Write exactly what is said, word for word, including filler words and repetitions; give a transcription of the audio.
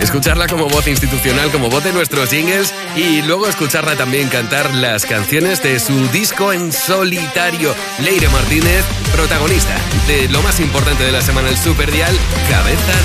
escucharla como voz institucional, como voz de nuestros jingles y luego escucharla también cantar las canciones de su disco en solitario. Leire Martínez, protagonista de lo más importante de la semana, el Superdial, Cabeza